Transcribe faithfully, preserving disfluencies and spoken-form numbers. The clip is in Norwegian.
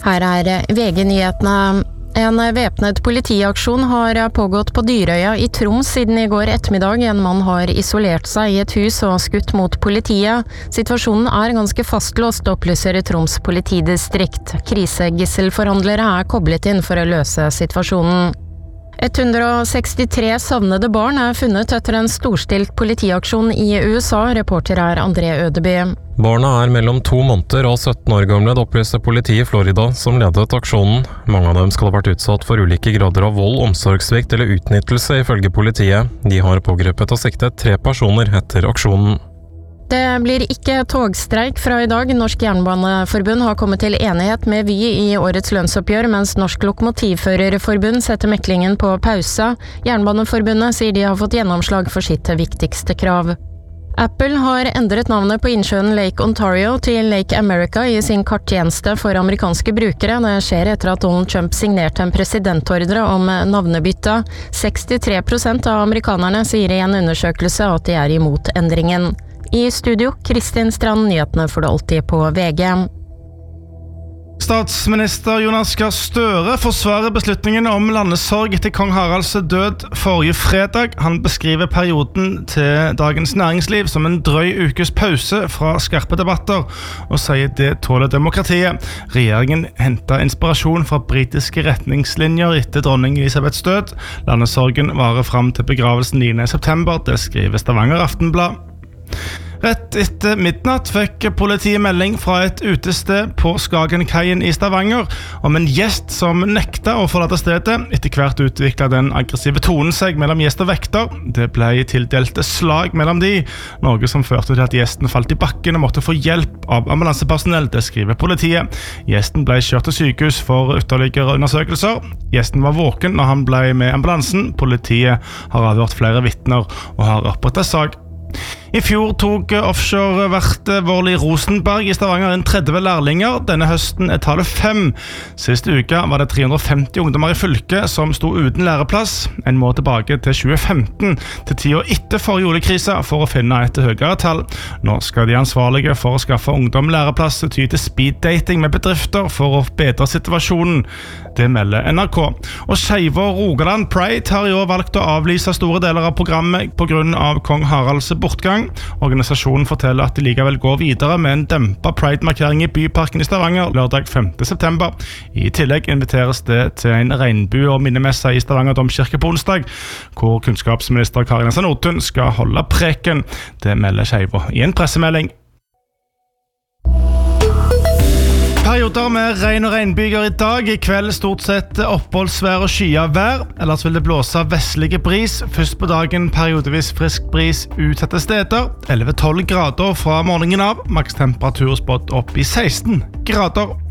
Her er V G-nyhetene. En væpnet politiaksjon har pågått på Dyrøya i Troms siden i går ettermiddag. En mann har isolert seg i et hus og skutt mot politiet. Situasjonen er ganske fastlåst, opplyser Troms politidistrikt. Krisegisselforhandlere er koblet inn for å løse situasjonen. ett hundre og sekstitre savnede barn er funnet etter en storstilt politiaksjon i U S A. Reporter er André Ødeby. Barna er mellom to måneder og sytten år gamle, opplyser politiet i Florida, som ledet aksjonen. Mange av dem skal ha vært utsatt for ulike grader av vold, omsorgssvikt eller utnyttelse, ifølge politiet. De har pågrepet og siktet tre personer etter aksjonen. Det blir ikke togstreik fra i dag. Norsk Jernbaneforbund har kommet til enighet med Vy i årets lønnsoppgjør, mens Norsk Lokomotivførerforbund setter meklingen på pause. Jernbaneforbundet sier de har fått gjennomslag for sitt viktigste krav. Apple har endret navnet på innsjøen Lake Ontario til Lake America i sin karttjeneste for amerikanske brukere. Det skjer etter at Donald Trump signerte en presidentordre om navnebytte. sekstitre prosent av amerikanerne sier i en undersøkelse at de er imot endringen. I studio, Kristin Strand, nyhetene får du alltid på V G. Statsminister Jonas Gahr Støre forsvarer beslutningen om landesorg etter kong Haralds død forrige fredag. Han beskriver perioden til Dagens Næringsliv som en drøy ukes pause fra skarpe debatter, og sier det tåler demokratiet. Regjeringen hentet inspirasjon fra britiske retningslinjer etter dronning Elisabeths død. Landesorgen varer fram til begravelsen niende september, det skriver Stavanger Aftenblad. Rett etter midnatt fikk politiet melding fra et utested på Skagenkaien i Stavanger om en gjest som nekta å forlate stedet. Etter hvert utviklet den aggressive tonen seg mellom gjest og vekter. Det ble tildelt slag mellom de, noe som førte til at gjesten falt i bakken og måtte få hjelp av ambulansepersonell, det skriver politiet. Gjesten ble kjørt til sykehus for ytterligere undersøkelser. Gjesten var våken når han ble med ambulansen. Politiet har avhørt flere vitner og har opprettet sak. I fjor tok offshore-vert Vorli Rosenberg i Stavanger en tredve lærlinger. Denne høsten er tallet fem. Siste uke var det tre hundre og femti ungdommer i fylket som sto uten læreplass. En må tilbake til tjue femten, til tida etter forrige oljekrisa, for å finne et høyere tall. Nå skal de ansvarlige for å skaffe ungdom læreplass ty til speeddating med bedrifter for å bedre situasjonen. Det melder N R K. Og Skeivå Rogaland Pride har i år valgt å avlyse store deler av programmet på grunn av kong Haralds bortgang. Organisasjonen forteller at de likevel går videre med en dempet Pride-markering i Byparken i Stavanger lørdag femte september. I tillegg inviteres det til en regnbue- og minnemesse i Stavanger Domkirke på onsdag, hvor kunnskapsminister Kari Nessa Nordtun skal holde preken. Det melder Skeivå i en pressemelding. Perioder med regn og regnbyger i dag. I kveld stort sett oppholdsvær og skyet vær. Ellers vil det blåse vestlige bris. Først på dagen periodevis frisk bris utsatte steder. elleve til tolv grader fra morgenen av. Makstemperatur spådd opp i seksten grader.